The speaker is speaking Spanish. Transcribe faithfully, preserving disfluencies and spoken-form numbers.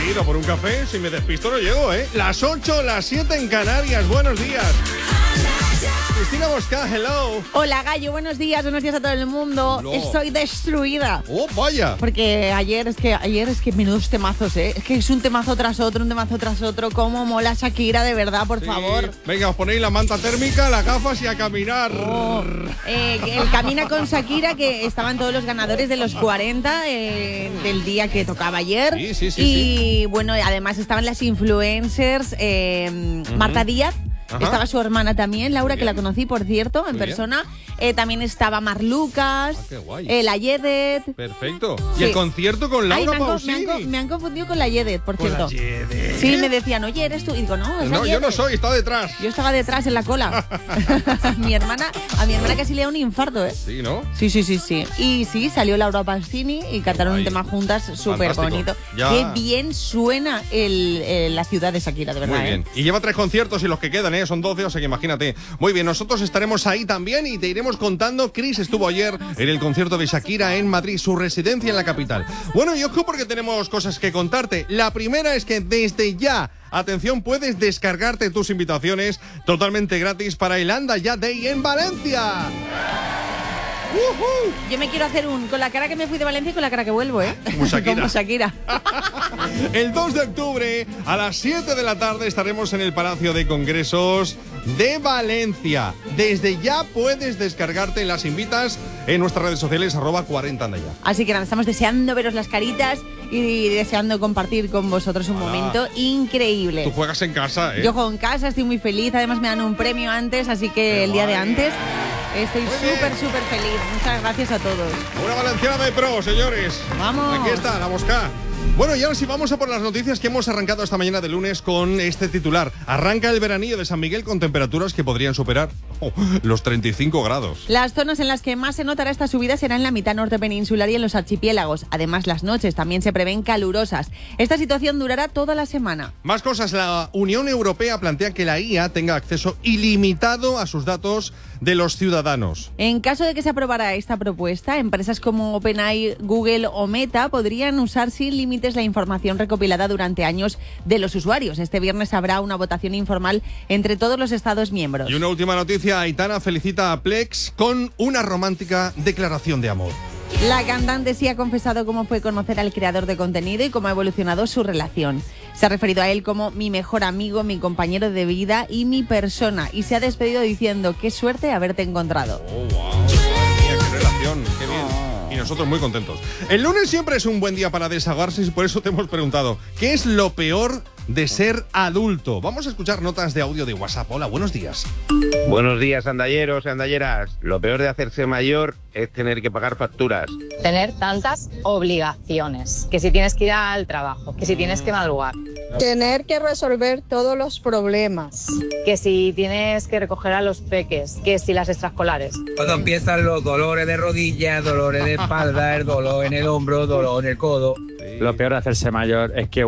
ido por un café, si me despisto no llego, ¿eh? Las ocho, las siete en Canarias, buenos días. Cristina Bosca, hello. Hola, Gallo, buenos días, buenos días a todo el mundo. No. Estoy destruida. Oh, vaya. Porque ayer es que ayer es que menudos temazos, ¿eh? Es que es un temazo tras otro, un temazo tras otro. Cómo mola Shakira, de verdad, por Sí. favor. Venga, os ponéis la manta térmica, las gafas y a caminar. Oh, eh, el Camina con Shakira, que estaban todos los ganadores de los cuarenta eh, del día que tocaba ayer. Sí, sí, sí, y bueno, además estaban las influencers, eh, uh-huh. Marta Díaz. Ajá. Estaba su hermana también, Laura, que la conocí, por cierto, en Muy persona. Eh, también estaba Mar Lucas, ah, qué guay. eh, la Yedet. Perfecto. Sí. ¿Y el concierto con Laura Ay, me, han, Pausini? me, han, me han confundido con la Yedet, por ¿Con cierto. la Yedet? Sí, me decían, oye, ¿eres tú? Y digo, no, es No, la yo no Yedet. soy, está detrás. Yo estaba detrás, en la cola. mi hermana, a mi hermana casi le da un infarto, ¿eh? Sí, ¿no? Sí, sí, sí, sí. Y sí, salió Laura Pausini y cantaron Ay, un tema juntas súper bonito. Ya. Qué bien suena el, el, la ciudad de Shakira, de verdad. Muy bien. ¿eh? Y lleva tres conciertos y los que quedan, ¿eh? Son doce, o sea que imagínate. Muy bien, nosotros estaremos ahí también y te iremos contando. Chris estuvo ayer en el concierto de Shakira en Madrid, su residencia en la capital. Bueno, y ojo porque tenemos cosas que contarte. La primera es que desde ya, atención, puedes descargarte tus invitaciones totalmente gratis para el Anda Ya Day en Valencia. Uh-huh. Yo me quiero hacer un con la cara que me fui de Valencia y con la cara que vuelvo, ¿eh? Como Shakira. Como Shakira. El dos de octubre a las siete de la tarde estaremos en el Palacio de Congresos de Valencia. Desde ya puedes descargarte las invitas en nuestras redes sociales arroba cuarenta anda ya. Así que nada, estamos deseando veros las caritas y deseando compartir con vosotros un ah, momento increíble. Tú juegas en casa, ¿eh? Yo juego en casa, estoy muy feliz. Además me dan un premio antes, así que Qué el día guay. de antes estoy súper, súper feliz. Muchas gracias a todos. Una valenciana de pro, señores. Vamos. Aquí está, la Bosca. Bueno, y ahora sí vamos a por las noticias que hemos arrancado esta mañana de lunes con este titular. Arranca el veranillo de San Miguel con temperaturas que podrían superar oh, los treinta y cinco grados. Las zonas en las que más se notará esta subida serán en la mitad norte peninsular y en los archipiélagos. Además, las noches también se prevén calurosas. Esta situación durará toda la semana. Más cosas. La Unión Europea plantea que la I A tenga acceso ilimitado a sus datos de los ciudadanos. En caso de que se aprobara esta propuesta, empresas como OpenAI, Google o Meta podrían usar sin límites la información recopilada durante años de los usuarios. Este viernes habrá una votación informal entre todos los Estados miembros. Y una última noticia, Aitana felicita a Plex con una romántica declaración de amor. La cantante sí ha confesado cómo fue conocer al creador de contenido y cómo ha evolucionado su relación. Se ha referido a él como mi mejor amigo, mi compañero de vida y mi persona. Y se ha despedido diciendo, qué suerte haberte encontrado. Oh, wow. Qué relación, qué bien. Y nosotros muy contentos. El lunes siempre es un buen día para desahogarse y por eso te hemos preguntado, ¿qué es lo peor de ser adulto? Vamos a escuchar notas de audio de WhatsApp. Hola, buenos días. Buenos días, andalleros y andalleras. Lo peor de hacerse mayor es tener que pagar facturas. Tener tantas obligaciones, que si tienes que ir al trabajo, que si tienes que madrugar. Tener que resolver todos los problemas. Que si tienes que recoger a los peques, que si las extraescolares. Cuando empiezan los dolores de rodillas, dolores de espalda, el dolor en el hombro, dolor en el codo. Sí. Lo peor de hacerse mayor es que